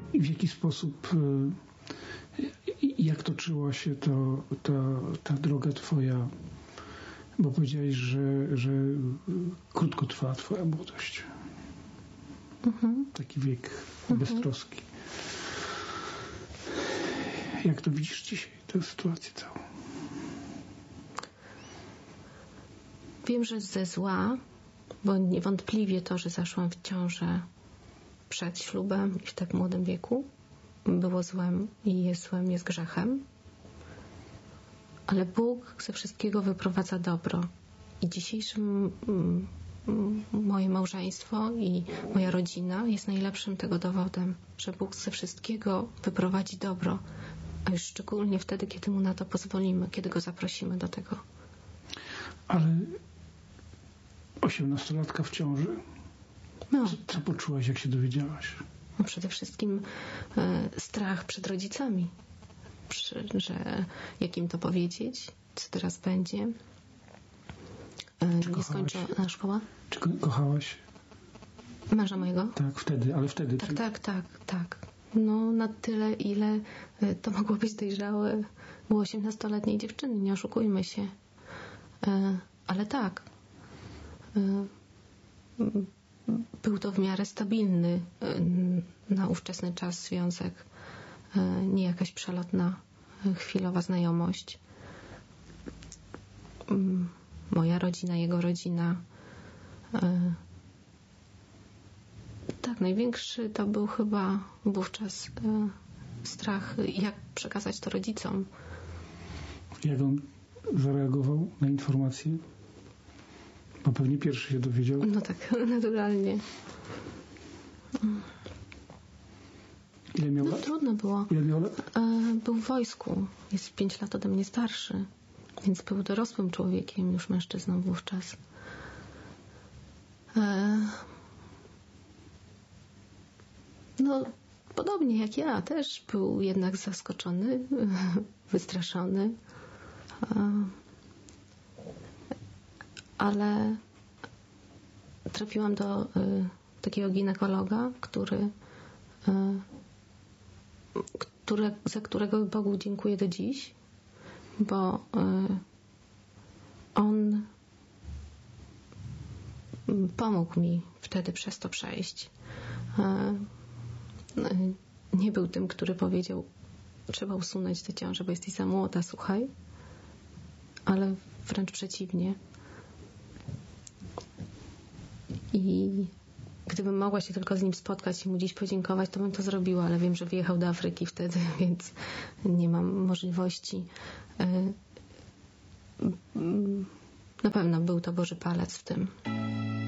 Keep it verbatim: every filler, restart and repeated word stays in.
i w jaki sposób, jak toczyła się to, ta, ta droga twoja, bo powiedziałeś, że, że krótko trwała twoja młodość. Mhm. Taki wiek mhm. beztroski. Jak to widzisz dzisiaj, tę sytuację całą? Wiem, że ze zła, bo niewątpliwie to, że zaszłam w ciążę przed ślubem i w tak młodym wieku, było złem i jest złem, jest grzechem. Ale Bóg ze wszystkiego wyprowadza dobro. I dzisiejsze moje małżeństwo i moja rodzina jest najlepszym tego dowodem, że Bóg ze wszystkiego wyprowadzi dobro, a już szczególnie wtedy, kiedy Mu na to pozwolimy, kiedy Go zaprosimy do tego. Ale osiemnastolatka w ciąży? No. Co, co poczułaś, jak się dowiedziałaś? No przede wszystkim e, strach przed rodzicami, Przy, że jak im to powiedzieć, co teraz będzie. E, nie skończona szkoła. Czy ko- kochałaś? Męża mojego? Tak, wtedy, ale wtedy. Tak, czy... tak, tak, tak. No na tyle, ile to mogło być dojrzałe u osiemnastoletniej dziewczyny, nie oszukujmy się. E, ale tak. E, Był to w miarę stabilny na ówczesny czas związek, nie jakaś przelotna, chwilowa znajomość. Moja rodzina, jego rodzina. Tak, największy to był chyba wówczas strach, jak przekazać to rodzicom. Jak on zareagował na informację? Bo pewnie pierwszy się dowiedział. No tak, naturalnie. Ile miał no, lat? Trudno było. Ile miał lat? E, był w wojsku. Jest pięć lat ode mnie starszy. Więc był dorosłym człowiekiem, już mężczyzną wówczas. E, no, podobnie jak ja. Też był jednak zaskoczony, wystraszony. E, ale trafiłam do y, takiego ginekologa, który, y, które, za którego Bogu dziękuję do dziś, bo y, on pomógł mi wtedy przez to przejść. Y, y, nie był tym, który powiedział, trzeba usunąć tę ciążę, bo jesteś za młoda, słuchaj, ale wręcz przeciwnie. I gdybym mogła się tylko z nim spotkać i mu dziś podziękować, to bym to zrobiła, ale wiem, że wyjechał do Afryki wtedy, więc nie mam możliwości. Na pewno był to Boży palec w tym.